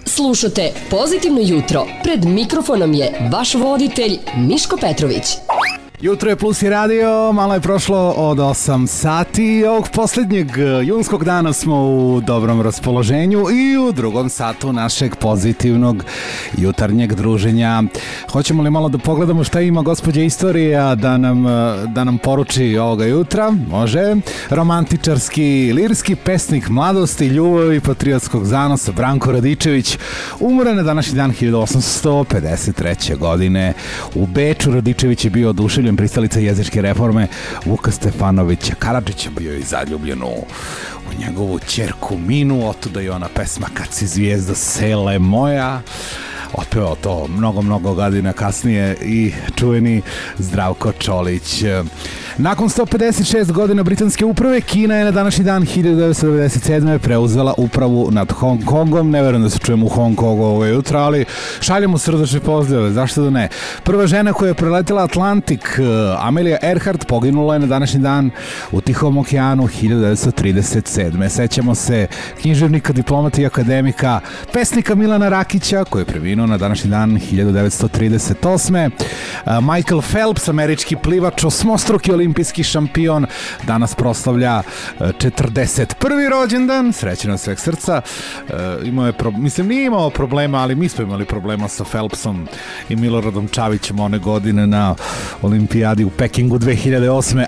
Slušate Pozitivno jutro. Pred mikrofonom je vaš voditelj Miško Petrović. Jutro je Plus i radio, malo je prošlo od 8 sati. Ovog posljednjeg junskog dana smo u dobrom raspoloženju i u drugom satu našeg pozitivnog jutarnjeg druženja. Hoćemo li malo da pogledamo šta ima gospođa Istorija da nam poruči ovoga jutra? Može. Romantičarski, lirski pesnik mladosti, ljubavi i patriotskog zanosa Branko Radičević umro na današnji dan 1853. godine. U Beču Radičević je bio oduševljen pristalica jezičke reforme Vuka Stefanovića Karadžića, bio je zaljubljen u njegovu ćerku Minu, otuda je ona pesma Kad si zvijezda sele moja. Otpevao to mnogo godina kasnije i čuveni Zdravko Čolić. Nakon 156 godina britanske uprave, Kina je na današnji dan 1997. preuzela upravu nad Hong Kongom. Ne verujem da se čujemo u Hong Kongu ovo jutra, ali šaljemo srdačne pozdrave, zašto da ne. Prva žena koja je preletela Atlantik, Amelia Earhart, poginula je na današnji dan u Tihom okeanu 1937. Sećamo se književnika, diplomata i akademika, pesnika Milana Rakića, koji je preminuo na današnji dan 1938. Michael Phelps, američki plivač, osmostruki olimpijski šampion, danas proslavlja 41. rođendan, srećan od sveg srca. Nije imao problema, ali mi smo imali problema sa Phelpsom i Miloradom Čavićem one godine na olimpijadi u Pekingu 2008.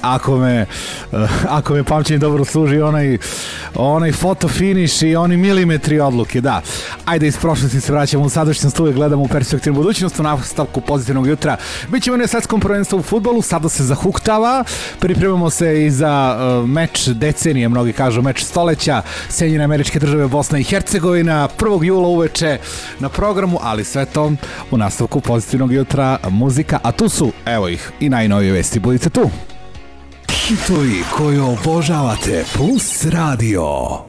Ako me pamćenje dobro služi, onaj fotofiniš i oni milimetri odluke, da. Ajde, iz prošlosti se vraćamo u sadašnjost, uvijek gledamo u perspektivnu budućnost, u nastavku pozitivnog jutra. Bićemo na svetskom prvenstvu u fudbalu, sada se zahuktava, pripremamo se i za meč decenije, mnogi kažu meč stoleća, Sjedinjene Američke Države, Bosna i Hercegovina, 1. jula uveče na programu, ali sve to u nastavku pozitivnog jutra, muzika, a tu su, evo ih, i najnovije vesti, budite tu. Hitovi koje obožavate, Plus radio.